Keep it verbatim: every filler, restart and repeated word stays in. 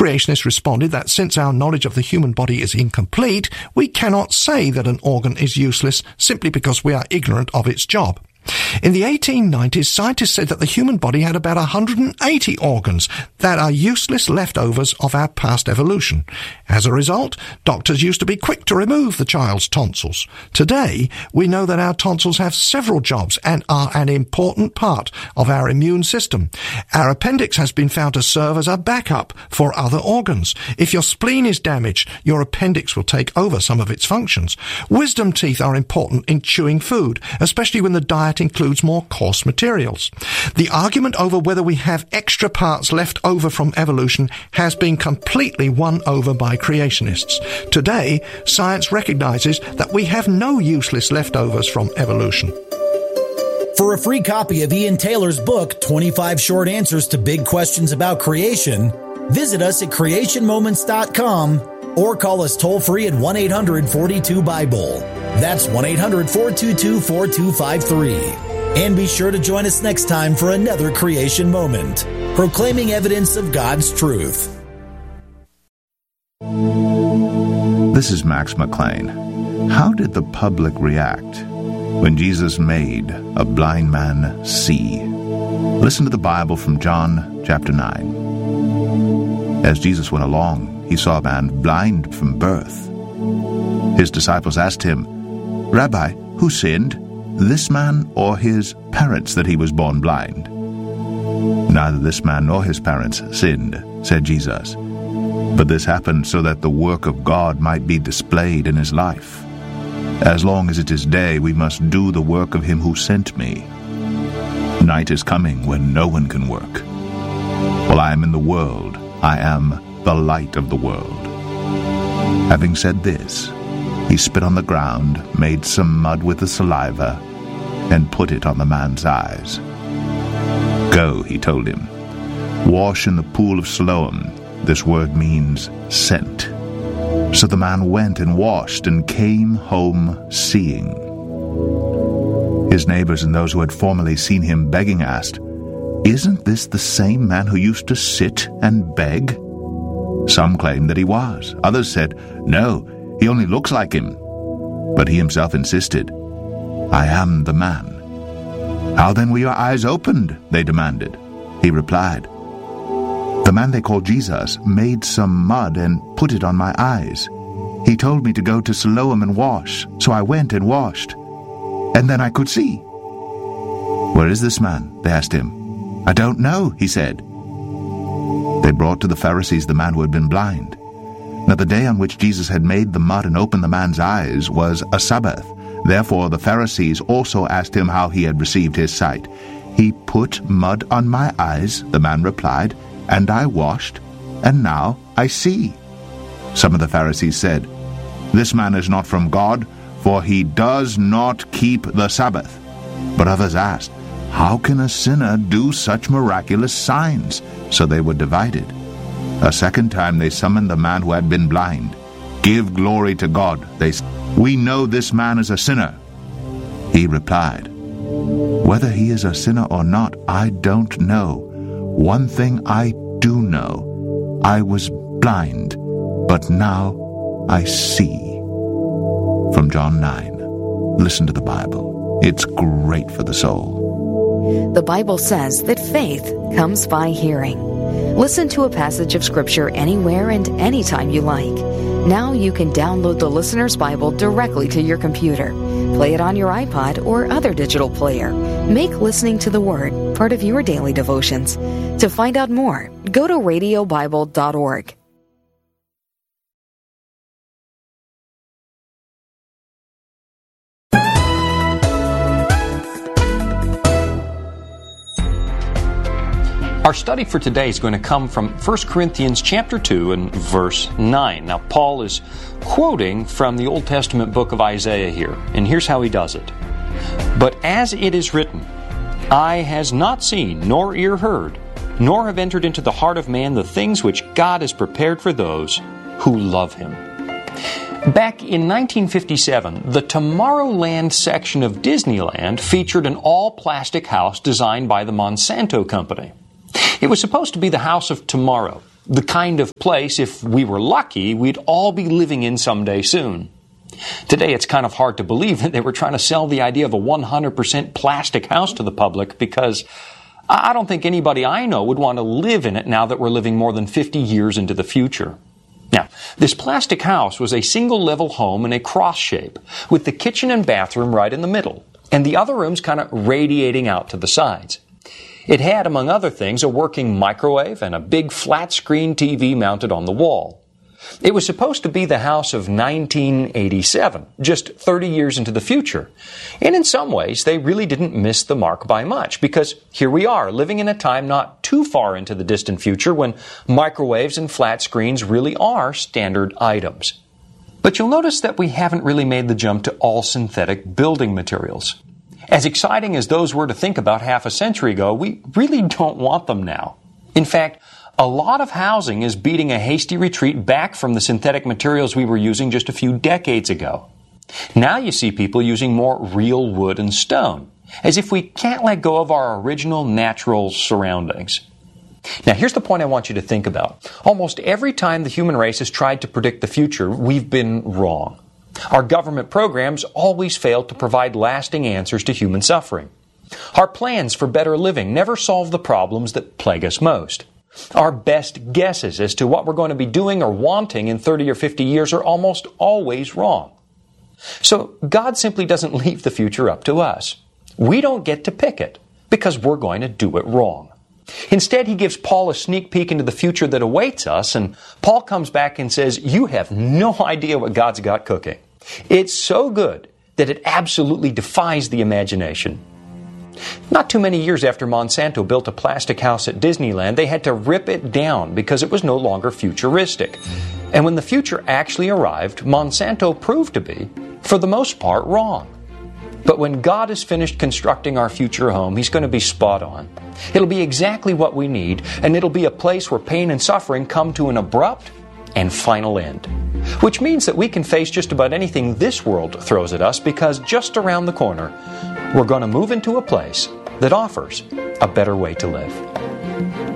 Creationists responded that since our knowledge of the human body is incomplete, we cannot say that an organ is useless simply because we are ignorant of its job. In the eighteen nineties, scientists said that the human body had about one hundred eighty organs that are useless leftovers of our past evolution. As a result, doctors used to be quick to remove the child's tonsils. Today, we know that our tonsils have several jobs and are an important part of our immune system. Our appendix has been found to serve as a backup for other organs. If your spleen is damaged, your appendix will take over some of its functions. Wisdom teeth are important in chewing food, especially when the diet includes more coarse materials. The argument over whether we have extra parts left over from evolution has been completely won over by creationists. Today, science recognizes that we have no useless leftovers from evolution. For a free copy of Ian Taylor's book, twenty-five Short Answers to Big Questions About Creation, visit us at creation moments dot com or call us toll-free at one eight hundred forty-two Bible. That's one eight hundred four two two four two five three. And be sure to join us next time for another Creation Moment, proclaiming evidence of God's truth. This is Max McLean. How did the public react when Jesus made a blind man see? Listen to the Bible from John chapter nine. As Jesus went along, he saw a man blind from birth. His disciples asked him, "Rabbi, who sinned, this man or his parents, that he was born blind?" "Neither this man nor his parents sinned," said Jesus. "But this happened so that the work of God might be displayed in his life. As long as it is day, we must do the work of him who sent me. Night is coming when no one can work. While I am in the world, I am the light of the world." Having said this, he spit on the ground, made some mud with the saliva, and put it on the man's eyes. "Go," he told him, "wash in the pool of Siloam." This word means sent. So the man went and washed and came home seeing. His neighbors and those who had formerly seen him begging asked, "Isn't this the same man who used to sit and beg?" Some claimed that he was. Others said, "No, he only looks like him." But he himself insisted, "I am the man." "How then were your eyes opened?" they demanded. He replied, "The man they called Jesus made some mud and put it on my eyes. He told me to go to Siloam and wash, so I went and washed. And then I could see." "Where is this man?" they asked him. "I don't know," he said. They brought to the Pharisees the man who had been blind. Now the day on which Jesus had made the mud and opened the man's eyes was a Sabbath. Therefore the Pharisees also asked him how he had received his sight. "He put mud on my eyes," the man replied, "and I washed, and now I see." Some of the Pharisees said, "This man is not from God, for he does not keep the Sabbath." But others asked, "How can a sinner do such miraculous signs?" So they were divided. A second time they summoned the man who had been blind. "Give glory to God," they said. "We know this man is a sinner." He replied, "Whether he is a sinner or not, I don't know. One thing I do know, I was blind, but now I see." From John nine. Listen to the Bible. It's great for the soul. The Bible says that faith comes by hearing. Listen to a passage of Scripture anywhere and anytime you like. Now you can download the Listener's Bible directly to your computer. Play it on your iPod or other digital player. Make listening to the Word part of your daily devotions. To find out more, go to radio bible dot org. Our study for today is going to come from First Corinthians chapter two and verse nine. Now, Paul is quoting from the Old Testament book of Isaiah here, and here's how he does it. "But as it is written, eye has not seen, nor ear heard, nor have entered into the heart of man the things which God has prepared for those who love Him." Back in nineteen fifty-seven, the Tomorrowland section of Disneyland featured an all-plastic house designed by the Monsanto Company. It was supposed to be the house of tomorrow, the kind of place, if we were lucky, we'd all be living in someday soon. Today, it's kind of hard to believe that they were trying to sell the idea of a one hundred percent plastic house to the public, because I don't think anybody I know would want to live in it now that we're living more than fifty years into the future. Now, this plastic house was a single-level home in a cross shape, with the kitchen and bathroom right in the middle, and the other rooms kind of radiating out to the sides. It had, among other things, a working microwave and a big flat-screen T V mounted on the wall. It was supposed to be the house of nineteen eighty-seven, just thirty years into the future. And in some ways, they really didn't miss the mark by much, because here we are, living in a time not too far into the distant future when microwaves and flat screens really are standard items. But you'll notice that we haven't really made the jump to all synthetic building materials. As exciting as those were to think about half a century ago, we really don't want them now. In fact, a lot of housing is beating a hasty retreat back from the synthetic materials we were using just a few decades ago. Now you see people using more real wood and stone, as if we can't let go of our original natural surroundings. Now here's the point I want you to think about. Almost every time the human race has tried to predict the future, we've been wrong. Our government programs always fail to provide lasting answers to human suffering. Our plans for better living never solve the problems that plague us most. Our best guesses as to what we're going to be doing or wanting in thirty or fifty years are almost always wrong. So God simply doesn't leave the future up to us. We don't get to pick it, because we're going to do it wrong. Instead, he gives Paul a sneak peek into the future that awaits us, and Paul comes back and says, you have no idea what God's got cooking. It's so good that it absolutely defies the imagination. Not too many years after Monsanto built a plastic house at Disneyland, they had to rip it down because it was no longer futuristic. And when the future actually arrived, Monsanto proved to be, for the most part, wrong. But when God is finished constructing our future home, He's going to be spot on. It'll be exactly what we need, and it'll be a place where pain and suffering come to an abrupt and final end. Which means that we can face just about anything this world throws at us, because just around the corner, we're going to move into a place that offers a better way to live.